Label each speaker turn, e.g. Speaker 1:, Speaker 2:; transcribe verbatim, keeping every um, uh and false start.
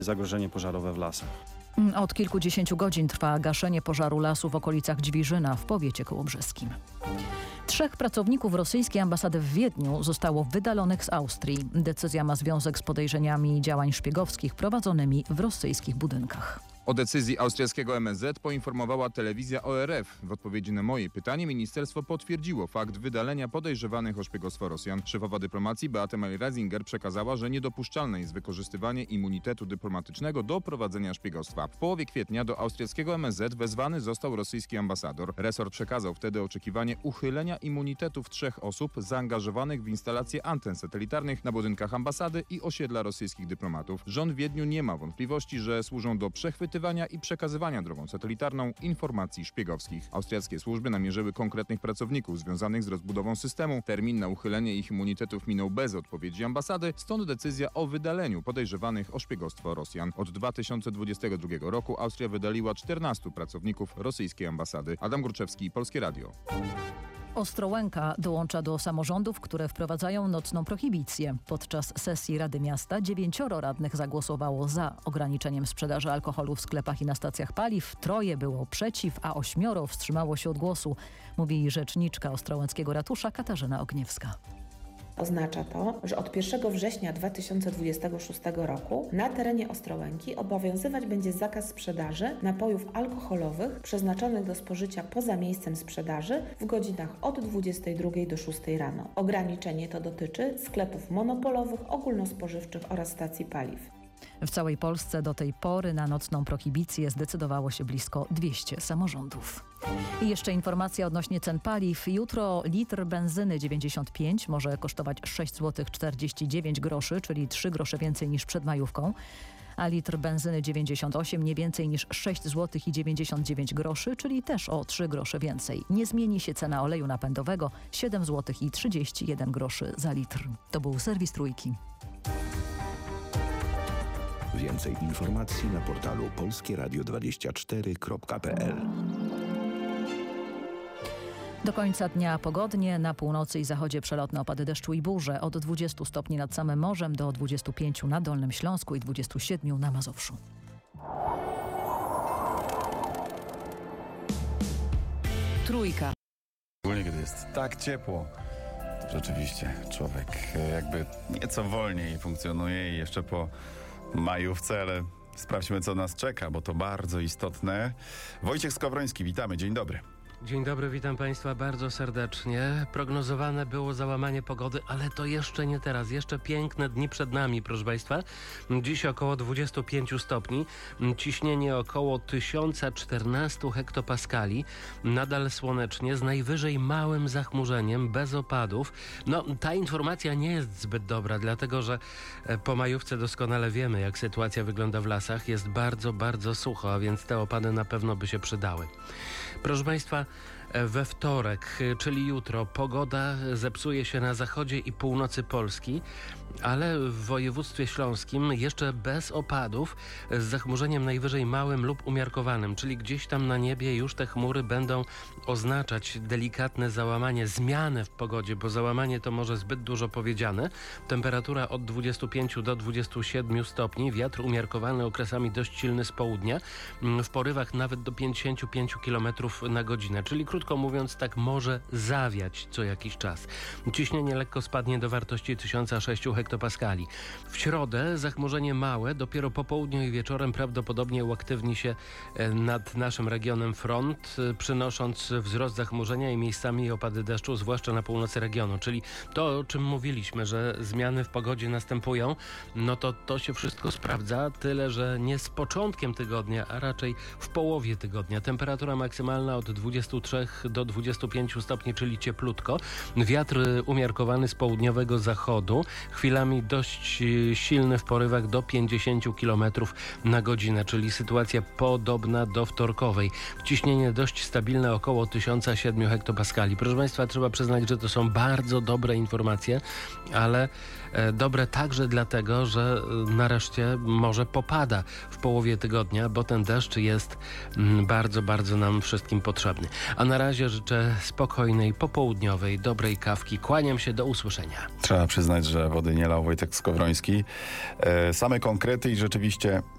Speaker 1: Zagrożenie pożarowe w lasach.
Speaker 2: Od kilkudziesięciu godzin trwa gaszenie pożaru lasu w okolicach Dźwiżyna w powiecie kołobrzeskim. Trzech pracowników rosyjskiej ambasady w Wiedniu zostało wydalonych z Austrii. Decyzja ma związek z podejrzeniami działań szpiegowskich prowadzonymi w rosyjskich budynkach.
Speaker 3: O decyzji austriackiego M S Z poinformowała telewizja O R F. W odpowiedzi na moje pytanie ministerstwo potwierdziło fakt wydalenia podejrzewanych o szpiegostwo Rosjan. Szefowa dyplomacji Beate Meyer-Rasinger przekazała, że niedopuszczalne jest wykorzystywanie immunitetu dyplomatycznego do prowadzenia szpiegostwa. W połowie kwietnia do austriackiego M S Z wezwany został rosyjski ambasador. Resort przekazał wtedy oczekiwanie uchylenia immunitetów trzech osób zaangażowanych w instalacje anten satelitarnych na budynkach ambasady i osiedla rosyjskich dyplomatów. Rząd w Wiedniu nie ma wątpliwości, że służą do przechwytywania i przekazywania drogą satelitarną informacji szpiegowskich. Austriackie służby namierzyły konkretnych pracowników związanych z rozbudową systemu. Termin na uchylenie ich immunitetów minął bez odpowiedzi ambasady, stąd decyzja o wydaleniu podejrzewanych o szpiegostwo Rosjan. Od dwa tysiące dwudziestego drugiego roku Austria wydaliła czternastu pracowników rosyjskiej ambasady. Adam Górczewski, Polskie Radio.
Speaker 2: Ostrołęka dołącza do samorządów, które wprowadzają nocną prohibicję. Podczas sesji Rady Miasta dziewięcioro radnych zagłosowało za ograniczeniem sprzedaży alkoholu w sklepach i na stacjach paliw. Troje było przeciw, a ośmioro wstrzymało się od głosu, mówi rzeczniczka ostrołęckiego ratusza Katarzyna Ogniewska.
Speaker 4: Oznacza to, że od pierwszego września dwa tysiące dwudziestego szóstego roku na terenie Ostrołęki obowiązywać będzie zakaz sprzedaży napojów alkoholowych przeznaczonych do spożycia poza miejscem sprzedaży w godzinach od dwudziestej drugiej do szóstej rano. Ograniczenie to dotyczy sklepów monopolowych, ogólnospożywczych oraz stacji paliw.
Speaker 2: W całej Polsce do tej pory na nocną prohibicję zdecydowało się blisko dwieście samorządów. I jeszcze informacja odnośnie cen paliw. Jutro litr benzyny dziewięćdziesiąt pięć może kosztować sześć złotych czterdzieści dziewięć groszy, czyli trzy grosze więcej niż przed majówką, a litr benzyny dziewięćdziesiąt osiem nie więcej niż sześć złotych dziewięćdziesiąt dziewięć groszy, czyli też o trzy grosze więcej. Nie zmieni się cena oleju napędowego siedem złotych trzydzieści jeden groszy za litr. To był serwis Trójki.
Speaker 5: Więcej informacji na portalu polskie radio dwadzieścia cztery kropka p l.
Speaker 2: Do końca dnia pogodnie, na północy i zachodzie przelotne opady deszczu i burze. Od dwudziestu stopni nad samym morzem do dwudziestu pięciu na Dolnym Śląsku i dwudziestu siedmiu na Mazowszu. Trójka.
Speaker 6: Szczególnie kiedy jest tak ciepło, to rzeczywiście człowiek jakby nieco wolniej funkcjonuje i jeszcze po majówce, ale sprawdźmy, co nas czeka, bo to bardzo istotne. Wojciech Skowroński, witamy, dzień dobry.
Speaker 7: Dzień dobry, witam Państwa bardzo serdecznie. Prognozowane było załamanie pogody, ale to jeszcze nie teraz. Jeszcze piękne dni przed nami, proszę Państwa. Dziś około dwudziestu pięciu stopni. Ciśnienie około tysiąc czternaście hektopaskali. Nadal słonecznie, z najwyżej małym zachmurzeniem, bez opadów. No, ta informacja nie jest zbyt dobra, dlatego że po majówce doskonale wiemy, jak sytuacja wygląda w lasach. Jest bardzo, bardzo sucho, a więc te opady na pewno by się przydały. Proszę Państwa, we wtorek, czyli jutro, pogoda zepsuje się na zachodzie i północy Polski, ale w województwie śląskim jeszcze bez opadów, z zachmurzeniem najwyżej małym lub umiarkowanym, czyli gdzieś tam na niebie już te chmury będą oznaczać delikatne załamanie, zmianę w pogodzie, bo załamanie to może zbyt dużo powiedziane. Temperatura od dwudziestu pięciu do dwudziestu siedmiu stopni, wiatr umiarkowany, okresami dość silny z południa, w porywach nawet do pięćdziesięciu pięciu kilometrów na godzinę, czyli krótko mówiąc tak może zawiać co jakiś czas. Ciśnienie lekko spadnie do wartości tysiąc sześć hektopaskali. W środę zachmurzenie małe, dopiero po południu i wieczorem prawdopodobnie uaktywni się nad naszym regionem front, przynosząc wzrost zachmurzenia i miejscami opady deszczu, zwłaszcza na północy regionu. Czyli to, o czym mówiliśmy, że zmiany w pogodzie następują, no to to się wszystko sprawdza, tyle że nie z początkiem tygodnia, a raczej w połowie tygodnia. Temperatura maksymalna od dwudziestu trzech do dwudziestu pięciu stopni, czyli cieplutko. Wiatr umiarkowany z południowego zachodu, chwilami dość silny w porywach do pięćdziesięciu kilometrów na godzinę, czyli sytuacja podobna do wtorkowej. Ciśnienie dość stabilne, około tysiąc siedmiu hektopaskali. Proszę Państwa, trzeba przyznać, że to są bardzo dobre informacje, ale e, dobre także dlatego, że nareszcie może popada w połowie tygodnia, bo ten deszcz jest m, bardzo, bardzo nam wszystkim potrzebny. A na razie życzę spokojnej, popołudniowej, dobrej kawki. Kłaniam się, do usłyszenia.
Speaker 6: Trzeba przyznać, że wody nie lał Wojtek Skowroński. E, same konkrety i rzeczywiście